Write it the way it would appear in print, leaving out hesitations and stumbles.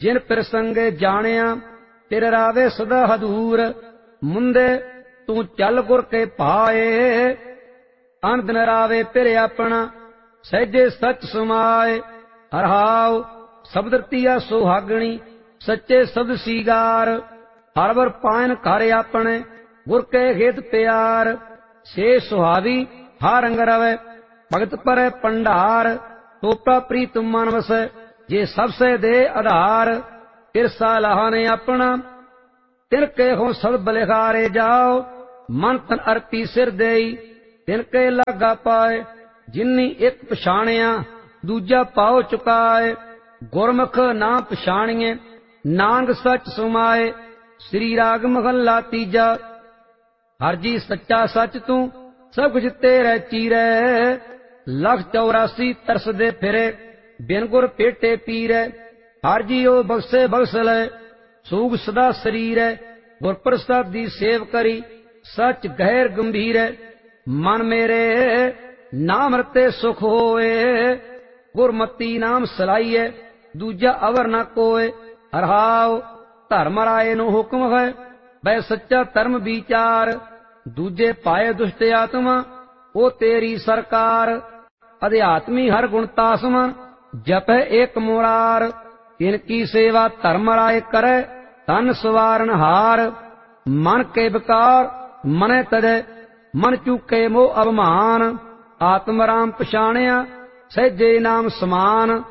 जिन प्रसंगे जानिया तिर रावे सदा हदूर। मुंदे तू चल गुर के पाए, अन दिन रावे फिर अपना सहजे सच समाए। हरहाव शब्द रतिया सुहागणी सच्चे शब्द सीगार। हर वर पायन घर अपने गुर के हित प्यार। से सुहावी हर अंग रवे भगत पर भंडार। टोपा प्रीत मन वस जे सबसे दे आधार। तिरसा लाहा ने अपना तिनके हो सब बलिहारे जाओ। मन तन अर्पी सिर देई तिनके लागा पाए। जिन्नी एक पछाणिया दूजा पाओ चुकाए। गुरमुख ना पछाणिए नानक सच सुमाए। श्री राग महला तीजा। हर जी सच्चा सच तू सब कुछ तेरे चीरे। 184 तरस दे फिरे बिन गुर पेटे पीरे। हर जी ओ बख्शे बख्श ले सूग सदा शरीर। गुर प्रसाद दी सेव करी सच गहर गंभीर। मन मेरे नाम रते सुख होए। गुरमती नाम सलाइए दूजा अवर न कोय। हरहाव धर्म राय नो हुक्म है वै सच्चा धर्म विचार। दूजे पाए दुष्ट आत्मा ओ तेरी सरकार। अध्यात्मी हर गुण तासमा जप एक मुरार। इनकी सेवा धर्म राय करे तन सवारन हार। मन के विकार मने तजे मन चूके मोह अभिमान। आत्म राम पछाणिया सहजे नाम समान।